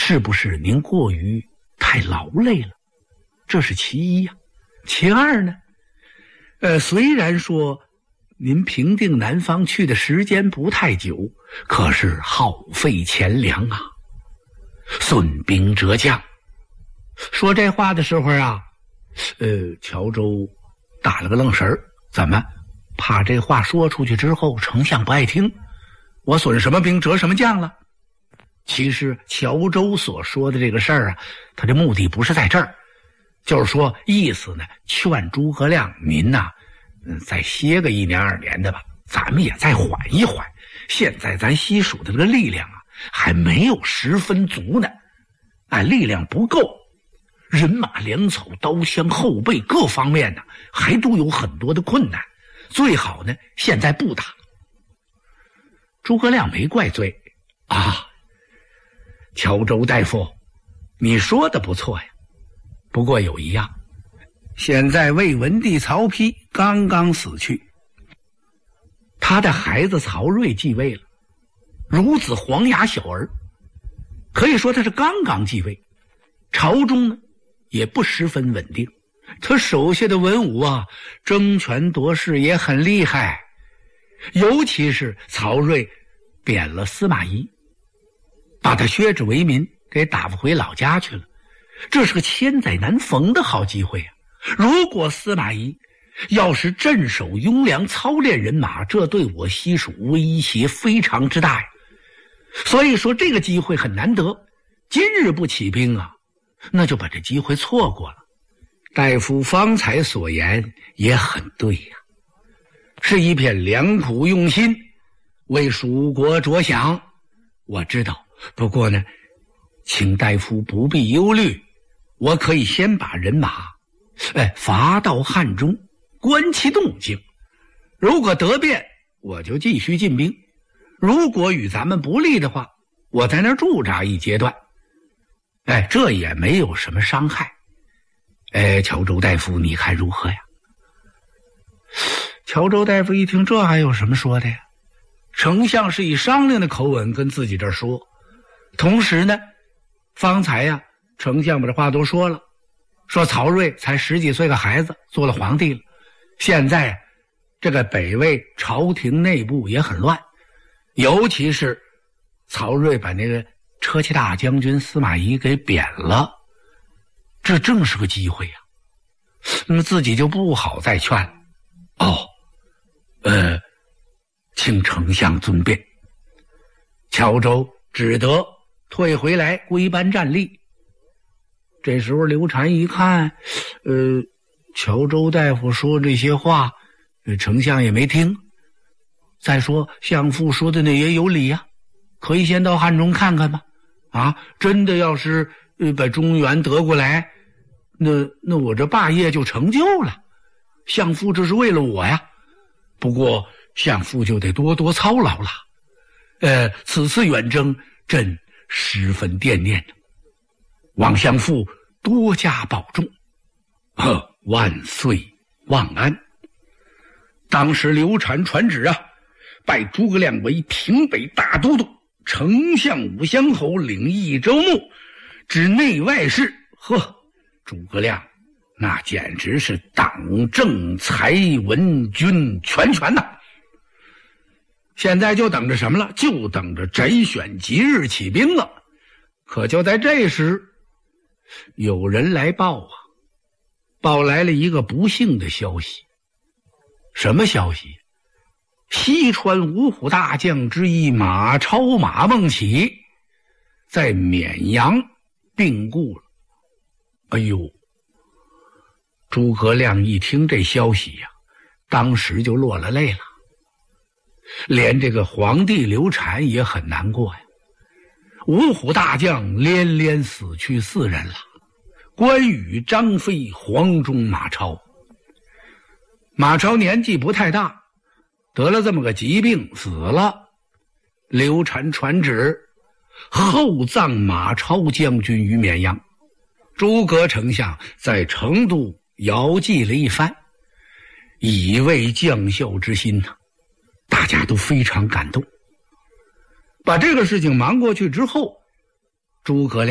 是不是您过于太劳累了？这是其一呀。其二呢，虽然说您平定南方去的时间不太久，可是耗费钱粮啊，损兵折将。说这话的时候啊，乔州打了个愣神儿，怎么怕这话说出去之后丞相不爱听，我损什么兵折什么将了？其实乔州所说的这个事儿啊，他的目的不是在这儿，就是说意思呢，劝诸葛亮您呐，再歇个1年2年的吧，咱们也再缓一缓。现在咱西蜀的这个力量啊，还没有10分足呢，力量不够，人马粮草刀枪后备各方面呢，还都有很多的困难，最好呢现在不打。诸葛亮没怪罪啊，乔州大夫，你说的不错呀，不过有一样，现在魏文帝曹丕刚刚死去，他的孩子曹睿继位了，孺子黄牙小儿，可以说他是刚刚继位，朝中呢也不十分稳定，他手下的文武啊争权夺势也很厉害，尤其是曹睿贬了司马懿，把他削职为民，给打发回老家去了，这是个千载难逢的好机会啊！如果司马懿要是镇守雍凉，操练人马，这对我西蜀威胁非常之大呀。所以说这个机会很难得，今日不起兵啊，那就把这机会错过了。大夫方才所言也很对呀，是一片良苦用心，为蜀国着想。我知道，不过呢，请大夫不必忧虑，我可以先把人马伐到汉中，观其动静，如果得便，我就继续进兵，如果与咱们不利的话，我在那儿驻扎一阶段，这也没有什么伤害。乔州大夫你看如何呀？乔州大夫一听，这还有什么说的呀？丞相是以商量的口吻跟自己这儿说，同时呢，方才呀，丞相把这话都说了，说曹睿才10几岁个孩子做了皇帝了，现在这个北魏朝廷内部也很乱，尤其是曹睿把那个车骑大将军司马懿给贬了，这正是个机会呀。那么自己就不好再劝了。请丞相尊便。乔州只得退回来归班站立。这时候刘禅一看，乔州大夫说这些话，丞相也没听。再说相父说的那也有理呀，可以先到汉中看看吧。真的要是把中原得过来，那我这霸业就成就了。相父这是为了我呀，不过相父就得多多操劳了。此次远征，朕十分惦念着，望相父多加保重。万岁万安。当时刘禅传旨啊，拜诸葛亮为平北大都督，丞相武乡侯，领益州牧，知内外事。诸葛亮那简直是党政财文军全呐。现在就等着什么了？就等着摘选吉日起兵了。可就在这时，有人来报报来了一个不幸的消息。什么消息？西川五虎大将之一马超马孟起在沔阳病故了。诸葛亮一听这消息呀，当时就落了泪了。连这个皇帝刘禅也很难过呀。五虎大将连连死去4人了，关羽、张飞、黄忠、马超。马超年纪不太大，得了这么个疾病死了。刘禅传旨厚葬马超将军于沔阳。诸葛丞相在成都遥祭了一番，以慰将校之心呐。大家都非常感动。把这个事情忙过去之后，诸葛亮